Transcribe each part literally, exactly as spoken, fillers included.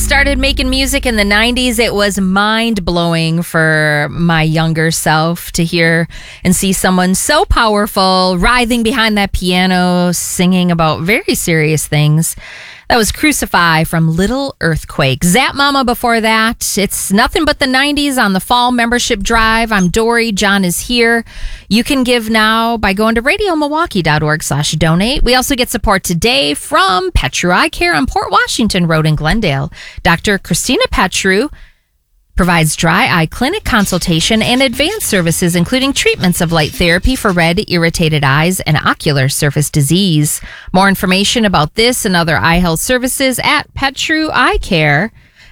started making music in the nineties, it was mind-blowing for my younger self to hear and see someone so powerful, writhing behind that piano, singing about very serious things. That was Crucify from Little Earthquake. Zap Mama before that. It's nothing but the nineties on the fall membership drive. I'm Dory. John is here. You can give now by going to radiomilwaukee.org slash donate. We also get support today from Petru Eye Care on Port Washington Road in Glendale. Doctor Christina Petru provides dry eye clinic consultation and advanced services, including treatments of light therapy for red, irritated eyes, and ocular surface disease. More information about this and other eye health services at petru eye care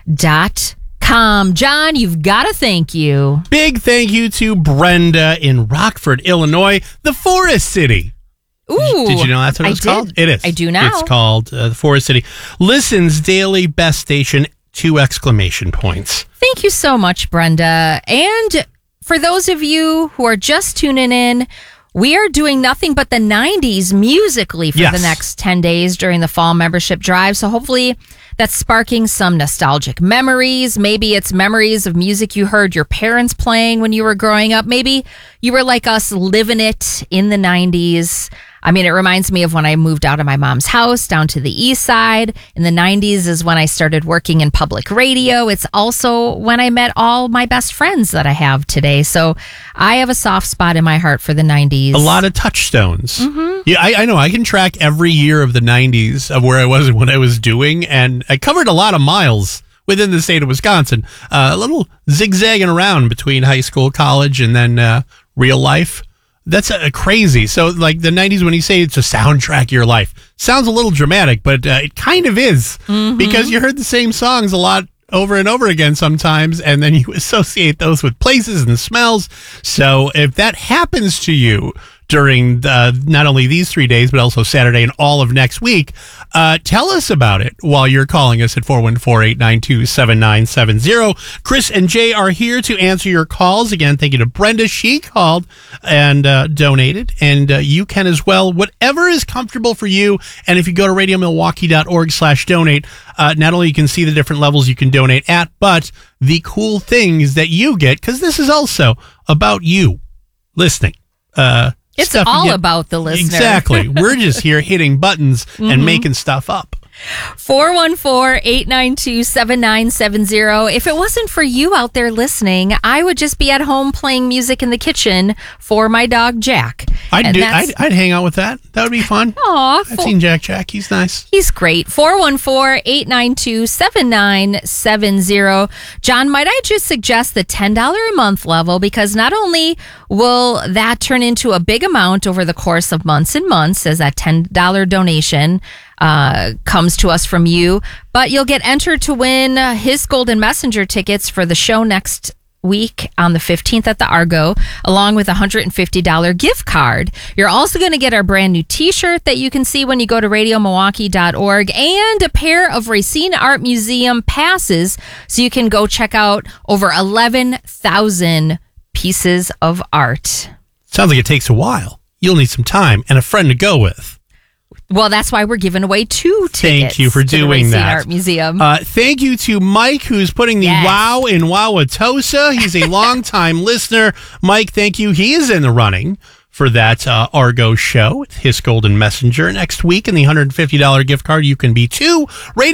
dot com. John, you've got to thank you. Big thank you to Brenda in Rockford, Illinois, the Forest City. Ooh, did you know that's what I it's did. called? It is. I do now. It's called uh, the Forest City. Listens daily, best station, two exclamation points. Thank you so much, Brenda. And for those of you who are just tuning in, we are doing nothing but the nineties musically for yes. the next ten days during the fall membership drive. So hopefully that's sparking some nostalgic memories. Maybe it's memories of music you heard your parents playing when you were growing up. Maybe you were like us, living it in the nineties. I mean, it reminds me of when I moved out of my mom's house down to the east side. In the nineties is when I started working in public radio. It's also when I met all my best friends that I have today. So I have a soft spot in my heart for the nineties. A lot of touchstones. Mm-hmm. Yeah, I, I know. I can track every year of the nineties of where I was and what I was doing. And I covered a lot of miles within the state of Wisconsin. Uh, a little zigzagging around between high school, college, and then uh, real life. That's uh, crazy. So, like the nineties, when you say it's a soundtrack of your life, sounds a little dramatic, but uh, it kind of is mm-hmm. because you heard the same songs a lot over and over again sometimes, and then you associate those with places and smells. So, if that happens to you during the, not only these three days, but also Saturday and all of next week, uh, tell us about it while you're calling us at four one four, eight nine two, seven nine seven zero. Chris and Jay are here to answer your calls. Again, thank you to Brenda. She called and uh, donated, and uh, you can as well, whatever is comfortable for you. And if you go to radiomilwaukee.org slash donate, uh, not only you can see the different levels you can donate at, but the cool things that you get, because this is also about you listening. Uh, It's Stuff all get, about the listener. Exactly. We're just here hitting buttons mm-hmm. and making stuff up. four one four, eight nine two, seven nine seven zero. If it wasn't for you out there listening, I would just be at home playing music in the kitchen for my dog, Jack. I'd, do, I'd, I'd hang out with that. That would be fun. Aw. I've seen Jack Jack. He's nice. He's great. four one four, eight nine two, seven nine seven zero. John, might I just suggest the ten dollars a month level, because not only will that turn into a big amount over the course of months and months as that ten dollars donation uh, comes to us from you, but you'll get entered to win uh, his Golden Messenger tickets for the show next week on the fifteenth at the Argo, along with a one hundred fifty dollars gift card. You're also going to get our brand new t-shirt that you can see when you go to radio milwaukee dot org, and a pair of Racine Art Museum passes so you can go check out over eleven thousand pieces of art. Sounds like it takes a while. You'll need some time and a friend to go with. Well, that's why we're giving away two tickets. Thank you for to doing the Racine that. Art Museum. Uh, thank you to Mike, who's putting the Yes. wow in Wauwatosa. He's a longtime listener. Mike, thank you. He is in the running for that uh, Argo show with his Golden Messenger next week, and the one hundred fifty dollars gift card you can be too.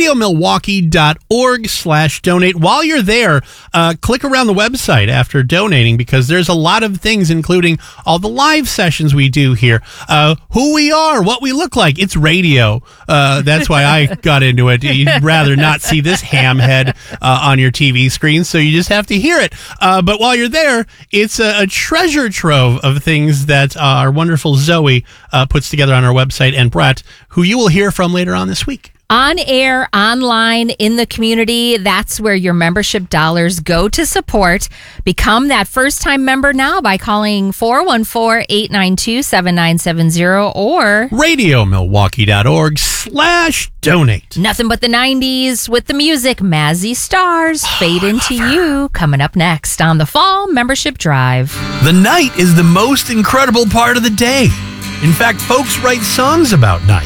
radiomilwaukee.org slash donate. While you're there, uh, click around the website after donating, because there's a lot of things, including all the live sessions we do here, uh, who we are, what we look like. It's radio. Uh, that's why I got into it. You'd rather not see this hamhead uh, on your T V screen, so you just have to hear it. Uh, but while you're there, it's a, a treasure trove of things that uh, our wonderful Zoe uh, puts together on our website, and Brett, who you will hear from later on this week. On air, online, in the community, that's where your membership dollars go to support. Become that first-time member now by calling four one four, eight nine two, seven nine seven zero or radiomilwaukee.org slash donate. Nothing but the nineties with the music. Mazzy Stars, Oh, Fade Into You, coming up next on the Fall Membership Drive. The night is the most incredible part of the day. In fact, folks write songs about night.